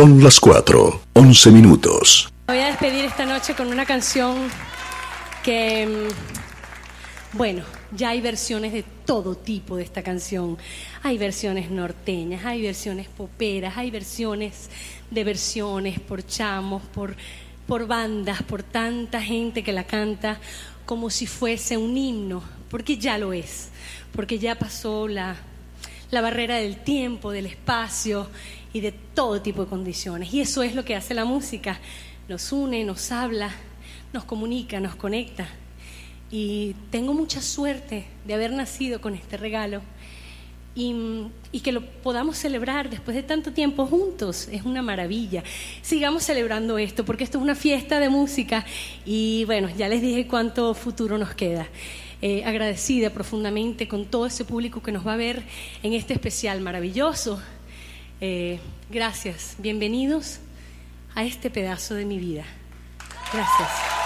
Son las 4:11. Voy a despedir esta noche con una canción que, bueno, ya hay versiones de todo tipo de esta canción. Hay versiones norteñas, hay versiones poperas, hay versiones por chamos, por bandas, por tanta gente que la canta como si fuese un himno, porque ya lo es, porque ya pasó la barrera del tiempo, del espacio y de todo tipo de condiciones. Y eso es lo que hace la música. Nos une, nos habla, nos comunica, nos conecta. Y tengo mucha suerte de haber nacido con este regalo y que lo podamos celebrar después de tanto tiempo juntos. Es una maravilla. Sigamos celebrando esto, porque esto es una fiesta de música y bueno, ya les dije cuánto futuro nos queda. Agradecida profundamente con todo ese público que nos va a ver en este especial maravilloso. Gracias, bienvenidos a este pedazo de mi vida. Gracias.